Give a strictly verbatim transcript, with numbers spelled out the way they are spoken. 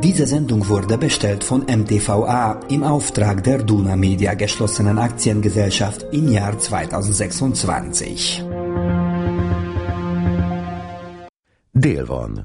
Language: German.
Diese Sendung wurde bestellt von M T V A im Auftrag der Duna Media geschlossenen Aktiengesellschaft im Jahr zweitausendsechsundzwanzig. Dél van.